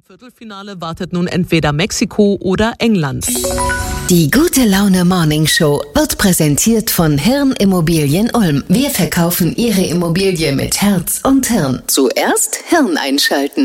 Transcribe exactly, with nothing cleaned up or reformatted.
Im Viertelfinale wartet nun entweder Mexiko oder England. Die gute Laune Morning Show wird präsentiert von Hirn Immobilien Ulm. Wir verkaufen Ihre Immobilie mit Herz und Hirn. Zuerst Hirn einschalten.